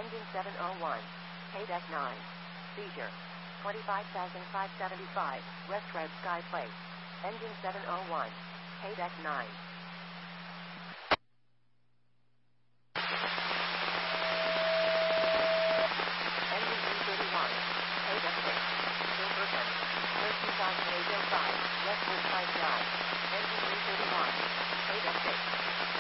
Engine 701. Paydeck 9. Seizure. 25,575. West Red Sky Plate. Engine 701. Paydeck 9.